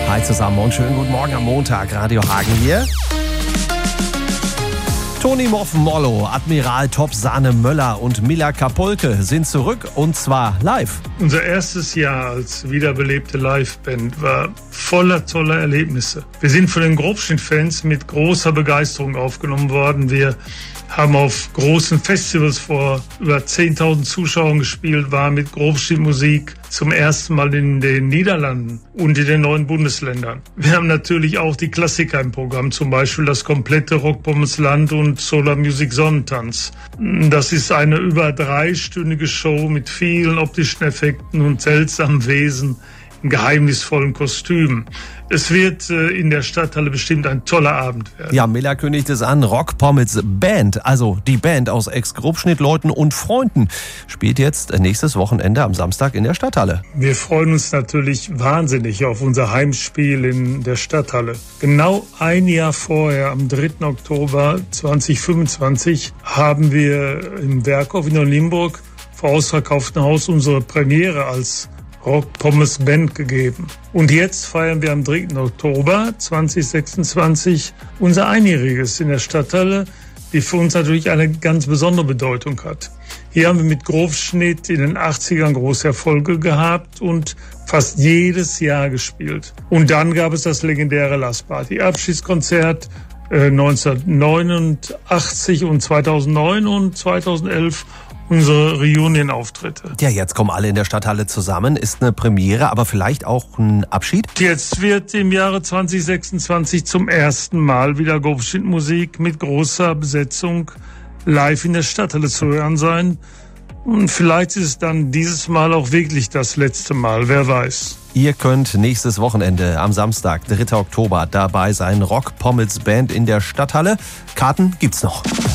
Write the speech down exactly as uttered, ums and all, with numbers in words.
Hi zusammen und schönen guten Morgen am Montag. Radio Hagen hier. Toni Moffen-Mollo, Admiral Top-Sahne Möller und Mila Kapolke sind zurück und zwar live. Unser erstes Jahr als wiederbelebte Liveband war voller toller Erlebnisse. Wir sind von den Grobschnitt-Fans mit großer Begeisterung aufgenommen worden. Wir haben auf großen Festivals vor über zehntausend Zuschauern gespielt, waren mit Grobschnittmusik zum ersten Mal in den Niederlanden und in den neuen Bundesländern. Wir haben natürlich auch die Klassiker im Programm, zum Beispiel das komplette Rockpommes Land und Solar Music Sonnentanz. Das ist eine über dreistündige Show mit vielen optischen Effekten und seltsamen Wesen in geheimnisvollen Kostümen. Es wird äh, in der Stadthalle bestimmt ein toller Abend werden. Ja, Miller kündigt es an. Rockpommes Band, also die Band aus Ex-Grobschnitt-Leuten und Freunden, spielt jetzt nächstes Wochenende am Samstag in der Stadthalle. Wir freuen uns natürlich wahnsinnig auf unser Heimspiel in der Stadthalle. Genau ein Jahr vorher, am dritten Oktober zweitausendfünfundzwanzig, haben wir im Werkhof in Limburg vor ausverkauftem Haus unsere Premiere als Rockpommes Band gegeben. Und jetzt feiern wir am dritten Oktober zweitausendsechsundzwanzig unser Einjähriges in der Stadthalle, die für uns natürlich eine ganz besondere Bedeutung hat. Hier haben wir mit Grobschnitt in den achtzigern große Erfolge gehabt und fast jedes Jahr gespielt. Und dann gab es das legendäre Last Party Abschiedskonzert äh, neunzehnhundertneunundachtzig und zweitausendneun und zweitausendelf unsere Reunion-Auftritte. Ja, jetzt kommen alle in der Stadthalle zusammen. Ist eine Premiere, aber vielleicht auch ein Abschied? Jetzt wird im Jahre zweitausendsechsundzwanzig zum ersten Mal wieder Grobschnittmusik mit großer Besetzung live in der Stadthalle zu hören sein. Und vielleicht ist es dann dieses Mal auch wirklich das letzte Mal, wer weiß. Ihr könnt nächstes Wochenende am Samstag, dritter Oktober, dabei sein. Rockpommes Band in der Stadthalle. Karten gibt's noch.